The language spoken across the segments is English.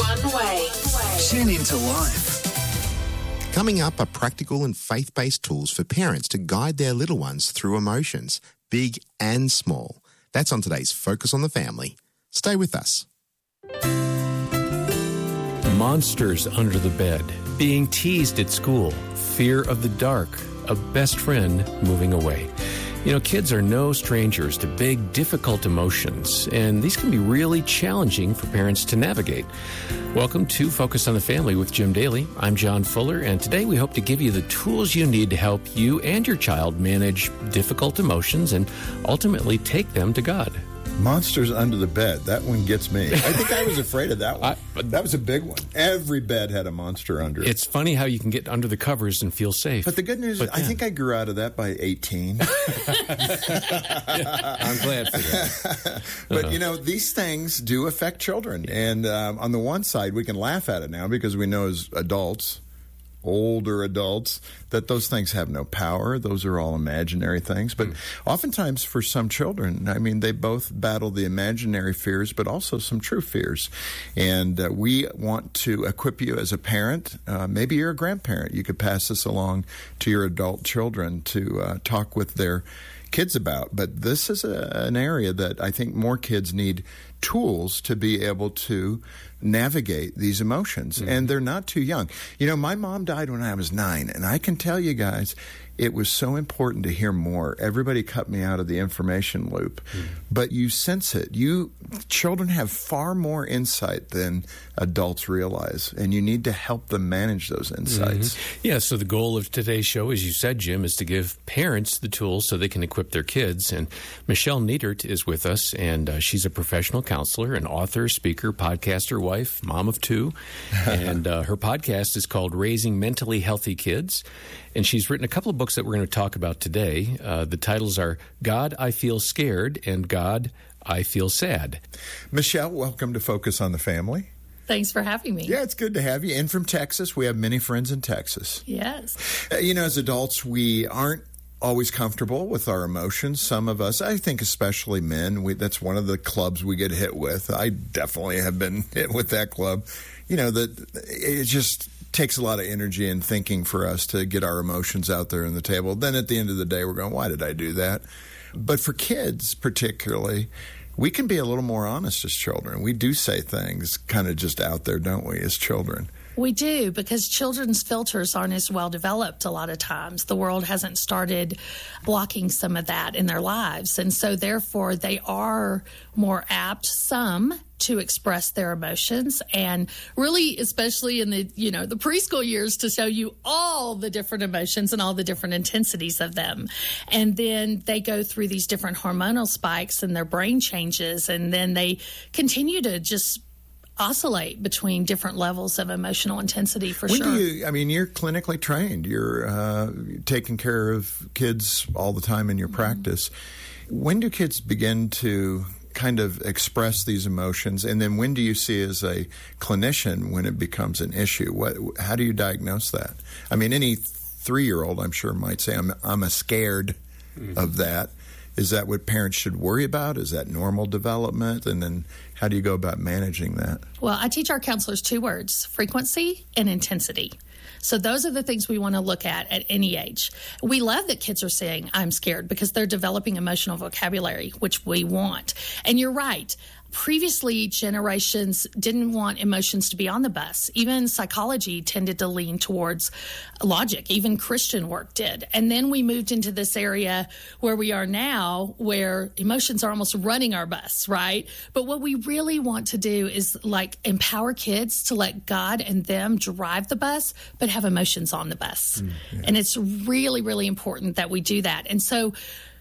one way. Tune into life. Coming up are practical and faith-based tools for parents to guide their little ones through emotions, big and small. That's on today's Focus on the Family. Stay with us. Monsters under the bed, being teased at school, fear of the dark, a best friend moving away. You know, kids are no strangers to big, difficult emotions, and these can be really challenging for parents to navigate. Welcome to Focus on the Family with Jim Daly. I'm John Fuller, and today we hope to give you the tools you need to help you and your child manage difficult emotions and ultimately take them to God. Monsters under the bed. That one gets me. I think I was afraid of that one. That was a big one. Every bed had a monster under it. It's funny how you can get under the covers and feel safe. But the good news is I think I grew out of that by 18. I'm glad for that. But, you know, these things do affect children. And on the one side, we can laugh at it now because we know as adults, older adults, that those things have no power. Those are all imaginary things. But oftentimes for some children, I mean, they both battle the imaginary fears, but also some true fears. And we want to equip you as a parent. Maybe you're a grandparent. You could pass this along to your adult children to talk with their kids about. But this is an area that I think more kids need tools to be able to navigate these emotions. And they're not too young. You know, my mom died when I was 9, and I can tell you guys, it was so important to hear more. Everybody cut me out of the information loop. But you sense it. Children have far more insight than adults realize, and you need to help them manage those insights. Yeah, so the goal of today's show, as you said, Jim, is to give parents the tools so they can equip their kids. And Michelle Niedert is with us, and she's a professional counselor, an author, speaker, podcaster, wife, mom of 2. And her podcast is called Raising Mentally Healthy Kids. And she's written a couple of books that we're going to talk about today. The titles are God, I Feel Scared, and God, I Feel Sad. Michelle, welcome to Focus on the Family. Thanks for having me. Yeah, it's good to have you. And from Texas, we have many friends in Texas. Yes. You know, as adults, we aren't always comfortable with our emotions. Some of us, I think especially men, that's one of the clubs we get hit with. I definitely have been hit with that club. You know, that it just takes a lot of energy and thinking for us to get our emotions out there on the table. Then at the end of the day, we're going, why did I do that? But for kids particularly, we can be a little more honest as children. We do say things kind of just out there, don't we, as children? We do, because children's filters aren't as well developed a lot of times. The world hasn't started blocking some of that in their lives. And so therefore they are more apt, some, to express their emotions, and really, especially in the preschool years, to show you all the different emotions and all the different intensities of them. And then they go through these different hormonal spikes and their brain changes, and then they continue to just oscillate between different levels of emotional intensity for sure. You're clinically trained. You're taking care of kids all the time in your practice. When do kids begin to kind of express these emotions? And then when do you see as a clinician when it becomes an issue? How do you diagnose that? I mean, any 3-year-old, I'm sure, might say, I'm a scared of that. Is that what parents should worry about? Is that normal development? And then how do you go about managing that? Well, I teach our counselors 2 words: frequency and intensity. So those are the things we want to look at any age. We love that kids are saying, I'm scared, because they're developing emotional vocabulary, which we want. And you're right. Previously, generations didn't want emotions to be on the bus. Even psychology tended to lean towards logic. Even Christian work did. And then we moved into this area where we are now, where emotions are almost running our bus, right? But what we really want to do is empower kids to let God and them drive the bus, but have emotions on the bus. And it's really, really important that we do that. And so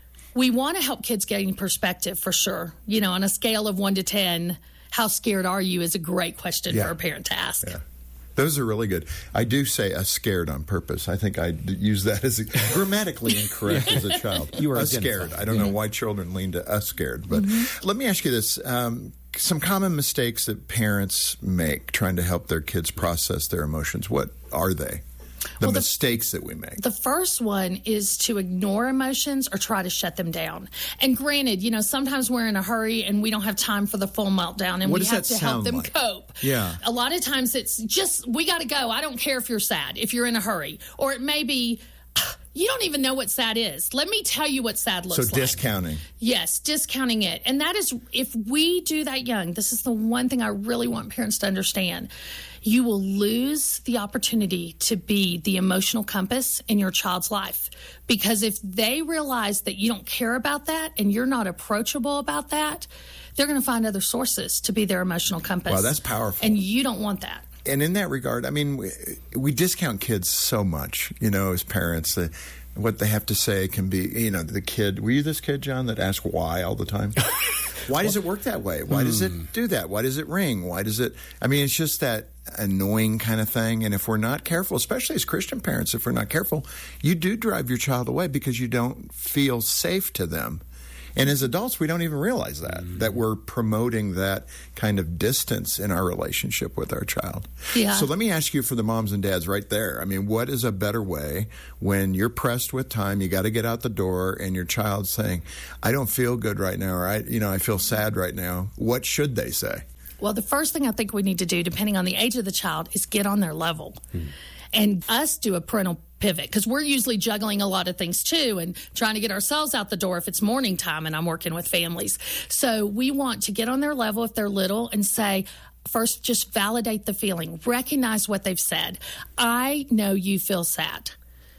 we want to help kids gain perspective for sure. You know, on a scale of 1 to 10, how scared are you is a great question for a parent to ask. Yeah. Those are really good. I do say scared on purpose. I think I use that as grammatically incorrect as a child. You are scared. I don't know why children lean to scared. But let me ask you this. Some common mistakes that parents make trying to help their kids process their emotions, what are they? The mistakes that we make. The first one is to ignore emotions or try to shut them down. And granted, sometimes we're in a hurry and we don't have time for the full meltdown, and we have to help them cope. Yeah. A lot of times it's just, we got to go. I don't care if you're sad, if you're in a hurry. Or it may be, you don't even know what sad is. Let me tell you what sad looks like. So discounting. Yes, discounting it. And that is, if we do that young, this is the one thing I really want parents to understand. You will lose the opportunity to be the emotional compass in your child's life. Because if they realize that you don't care about that and you're not approachable about that, they're going to find other sources to be their emotional compass. Wow, that's powerful. And you don't want that. And in that regard, I mean, we discount kids so much, as parents. What they have to say can be, the kid. Were you this kid, John, that asked why all the time? Why does it work that way? Why does it do that? Why does it ring? Why does it? I mean, it's just that annoying kind of thing. And if we're not careful, especially as Christian parents, if we're not careful, you do drive your child away because you don't feel safe to them. And as adults, we don't even realize that we're promoting that kind of distance in our relationship with our child. Yeah. So let me ask you, for the moms and dads right there, I mean, what is a better way when you're pressed with time, you got to get out the door, and your child's saying, I don't feel good right now, or I feel sad right now. What should they say? Well, the first thing I think we need to do, depending on the age of the child, is get on their level. And us do a parental pivot, because we're usually juggling a lot of things too and trying to get ourselves out the door if it's morning time and I'm working with families. So we want to get on their level if they're little and say, first, just validate the feeling. Recognize what they've said. I know you feel sad.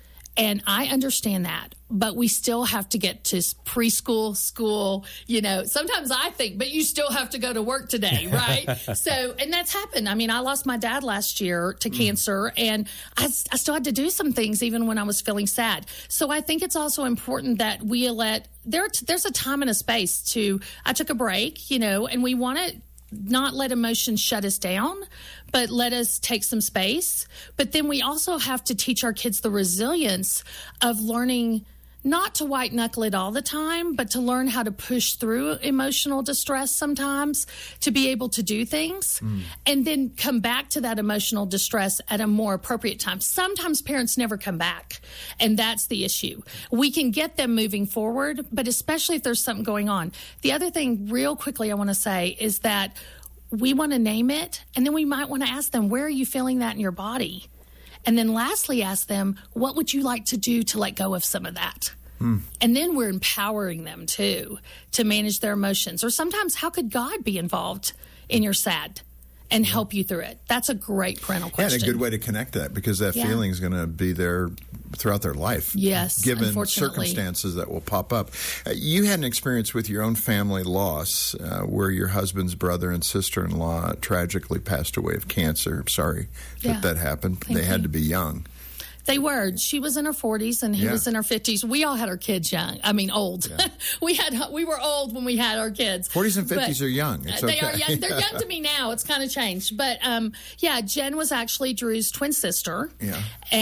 And I understand that, but we still have to get to preschool, school, sometimes I think, but you still have to go to work today, right? So, and that's happened. I mean, I lost my dad last year to cancer, and I still had to do some things even when I was feeling sad. So I think it's also important that we there's a time and a space I took a break, and we want to not let emotions shut us down, but let us take some space. But then we also have to teach our kids the resilience of learning not to white knuckle it all the time, but to learn how to push through emotional distress sometimes to be able to do things and then come back to that emotional distress at a more appropriate time. Sometimes parents never come back, and that's the issue. We can get them moving forward, but especially if there's something going on. The other thing real quickly I want to say is that we want to name it, and then we might want to ask them, where are you feeling that in your body? And then lastly, ask them, what would you like to do to let go of some of that? And then we're empowering them, too, to manage their emotions. Or sometimes, how could God be involved in your sad and help you through it? That's a great parental question. Yeah, and a good way to connect that, because that feeling is going to be there throughout their life. Yes, given circumstances that will pop up. You had an experience with your own family loss where your husband's brother and sister-in-law tragically passed away of cancer. Sorry that happened. They had to be young. They were. She was in her 40s and he was in her 50s. We all had our kids young. I mean, old. Yeah. we were old when we had our kids. 40s and 50s are young. It's okay. They are young. They're young to me now. It's kind of changed. But Jen was actually Drew's twin sister. Yeah.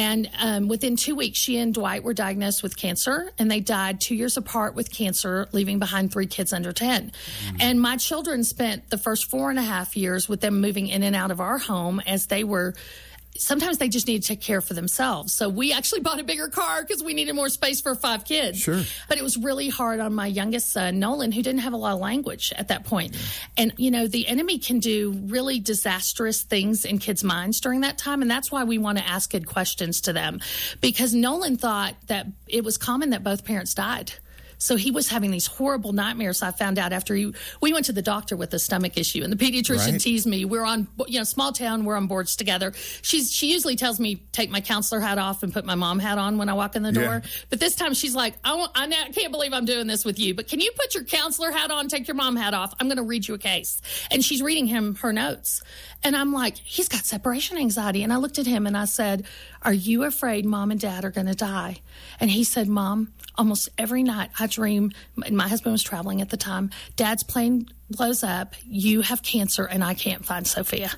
And within 2 weeks, she and Dwight were diagnosed with cancer, and they died 2 years apart with cancer, leaving behind 3 kids under 10. And my children spent the first 4.5 years with them moving in and out of our home as they were. Sometimes they just need to take care for themselves. So we actually bought a bigger car because we needed more space for 5 kids. Sure. But it was really hard on my youngest son, Nolan, who didn't have a lot of language at that point. And, the enemy can do really disastrous things in kids' minds during that time. And that's why we want to ask good questions to them. Because Nolan thought that it was common that both parents died. So he was having these horrible nightmares. I found out after we went to the doctor with a stomach issue, and the pediatrician teased me. We're on, small town. We're on boards together. She usually tells me take my counselor hat off and put my mom hat on when I walk in the door. Yeah. But this time she's like, I can't believe I'm doing this with you. But can you put your counselor hat on, take your mom hat off? I'm going to read you a case. And she's reading him her notes. And I'm like, he's got separation anxiety. And I looked at him and I said, are you afraid mom and dad are going to die? And he said, Mom, almost every night I dream, and my husband was traveling at the time, Dad's plane blows up, you have cancer, and I can't find Sophia.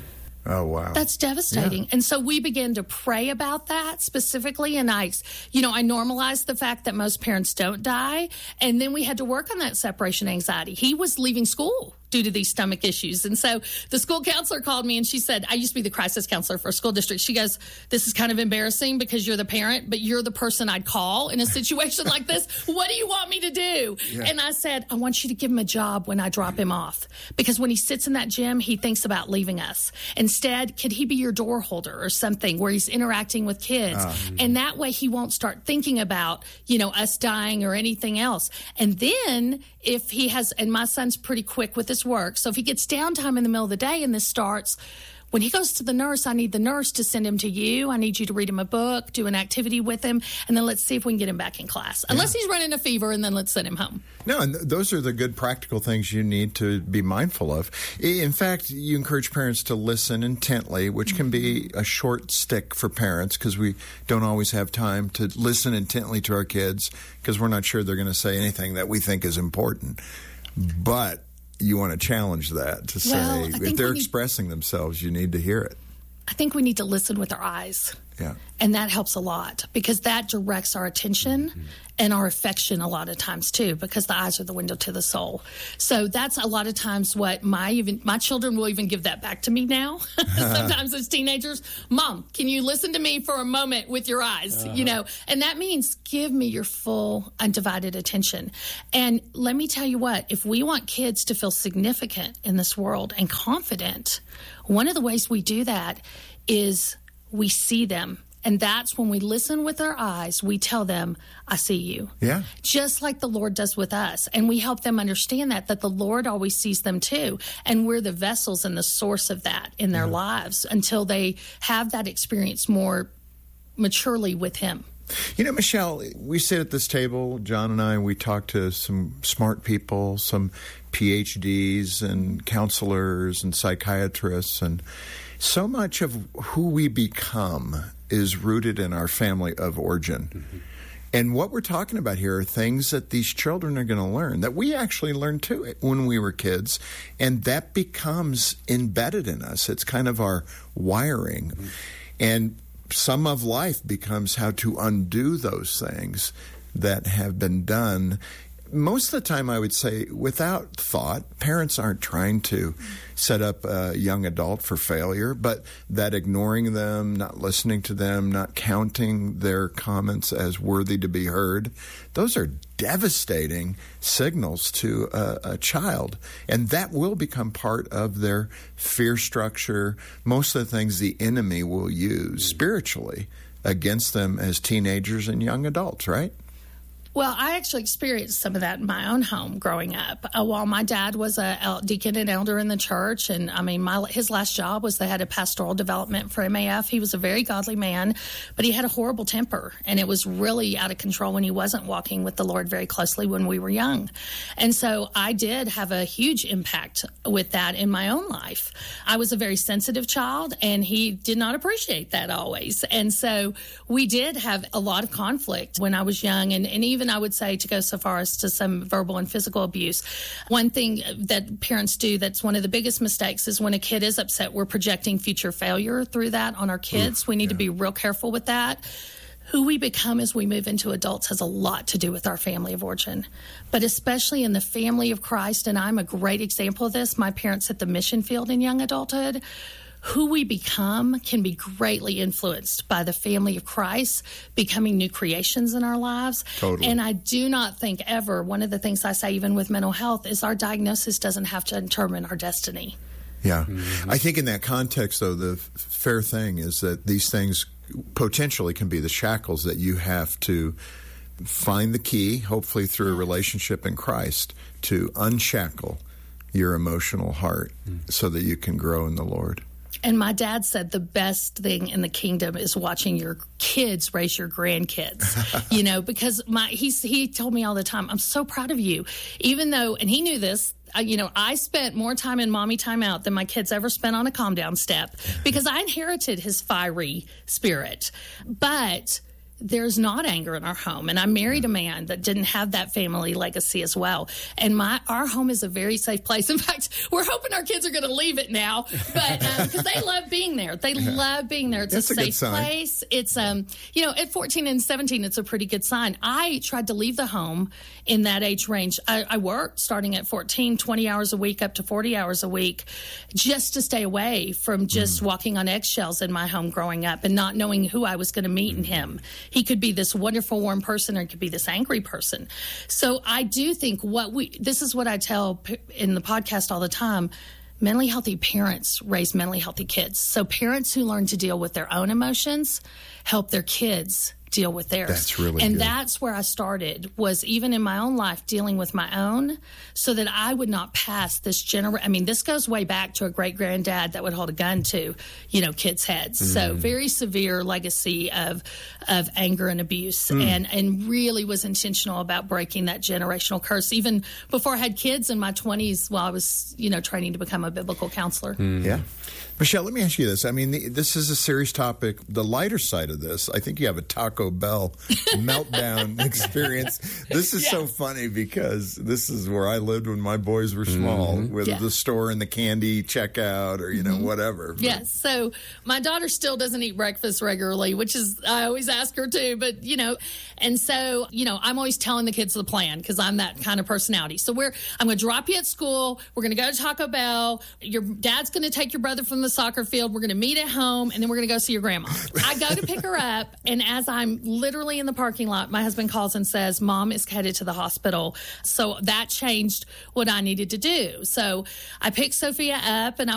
Oh, wow. That's devastating. Yeah. And so we began to pray about that specifically. And I normalized the fact that most parents don't die. And then we had to work on that separation anxiety. He was leaving school due to these stomach issues. And so the school counselor called me and she said, I used to be the crisis counselor for a school district. She goes, this is kind of embarrassing because you're the parent, but you're the person I'd call in a situation like this. What do you want me to do? Yeah. And I said, I want you to give him a job when I drop him off, because when he sits in that gym, he thinks about leaving us. Instead, could he be your door holder or something where he's interacting with kids? And that way he won't start thinking about, us dying or anything else. And then if he has, and my son's pretty quick with his work, so if he gets downtime in the middle of the day and this starts, when he goes to the nurse, I need the nurse to send him to you. I need you to read him a book, do an activity with him, and then let's see if we can get him back in class. Unless he's running a fever, and then let's send him home. No, and those are the good practical things you need to be mindful of. In fact, you encourage parents to listen intently, which can be a short stick for parents because we don't always have time to listen intently to our kids because we're not sure they're going to say anything that we think is important. But you want to challenge that to say, if they're expressing themselves, you need to hear it. I think we need to listen with our eyes. Yeah. And that helps a lot because that directs our attention and our affection a lot of times too, because the eyes are the window to the soul. So that's a lot of times what my children will even give that back to me now. Sometimes as teenagers, Mom, can you listen to me for a moment with your eyes? And that means give me your full undivided attention. And let me tell you what, if we want kids to feel significant in this world and confident, one of the ways we do that is we see them. And that's when we listen with our eyes, we tell them, I see you. Yeah. Just like the Lord does with us. And we help them understand that the Lord always sees them too. And we're the vessels and the source of that in their lives until they have that experience more maturely with Him. Michelle, we sit at this table, John and I, and we talk to some smart people, some PhDs and counselors and psychiatrists, and so much of who we become is rooted in our family of origin. Mm-hmm. And what we're talking about here are things that these children are going to learn, that we actually learned too when we were kids, and that becomes embedded in us. It's kind of our wiring. Mm-hmm. And some of life becomes how to undo those things that have been done. Most of the time, I would say, without thought. Parents aren't trying to set up a young adult for failure, but that ignoring them, not listening to them, not counting their comments as worthy to be heard, those are devastating signals to a child. And that will become part of their fear structure. Most of the things the enemy will use spiritually against them as teenagers and young adults, right? Well, I actually experienced some of that in my own home growing up. While my dad was a deacon and elder in the church, and his last job was the head of pastoral development for MAF. He was a very godly man, but he had a horrible temper, and it was really out of control when he wasn't walking with the Lord very closely when we were young. And so I did have a huge impact with that in my own life. I was a very sensitive child, and he did not appreciate that always. And so we did have a lot of conflict when I was young, and even I would say to go so far as to some verbal and physical abuse. One thing that parents do that's one of the biggest mistakes is when a kid is upset, we're projecting future failure through that on our kids. We need to be real careful with that. Who we become as we move into adults has a lot to do with our family of origin, but especially in the family of Christ, and I'm a great example of this. My parents at the mission field in young adulthood. Who we become can be greatly influenced by the family of Christ, becoming new creations in our lives. Totally. And I do not think ever, one of the things I say even with mental health is our diagnosis doesn't have to determine our destiny. Yeah. Mm-hmm. I think in that context, though, the fair thing is that these things potentially can be the shackles that you have to find the key, hopefully through a relationship in Christ, to unshackle your emotional heart so that you can grow in the Lord. And my dad said the best thing in the kingdom is watching your kids raise your grandkids, because he told me all the time, I'm so proud of you, even though, and he knew this, I spent more time in mommy timeout than my kids ever spent on a calm down step because I inherited his fiery spirit. But there's not anger in our home. And I married a man that didn't have that family legacy as well. And our home is a very safe place. In fact, we're hoping our kids are going to leave it now, but because they love being there. They love being there. It's That's a a good safe sign. place. It's, at 14 and 17, it's a pretty good sign. I tried to leave the home in that age range. I worked starting at 14, 20 hours a week up to 40 hours a week just to stay away from just walking on eggshells in my home growing up and not knowing who I was going to meet in him. He could be this wonderful, warm person, or he could be this angry person. So I do think this is what I tell in the podcast all the time. Mentally healthy parents raise mentally healthy kids. So parents who learn to deal with their own emotions help their kids deal with theirs. That's really and good. that's where I started, was even in my own life dealing with my own, so that I would not pass this this goes way back to a great granddad that would hold a gun to, kids' heads. So very severe legacy of anger and abuse, and really was intentional about breaking that generational curse even before I had kids in my 20s while I was, training to become a biblical counselor. Yeah. Michelle, let me ask you this. I mean, this is a serious topic. The lighter side of this, I think you have a Taco Bell meltdown experience. This is so funny because this is where I lived when my boys were small, with the store and the candy checkout or, whatever. Yes. So my daughter still doesn't eat breakfast regularly, which is, I always ask her to, but, and so, I'm always telling the kids the plan because I'm that kind of personality. So I'm going to drop you at school. We're going to go to Taco Bell. Your dad's going to take your brother from the soccer field. We're going to meet at home, and then we're going to go see your grandma. I go to pick her up, and as I'm literally in the parking lot, my husband calls and says, Mom is headed to the hospital. So that changed what I needed to do. So I picked Sophia up, and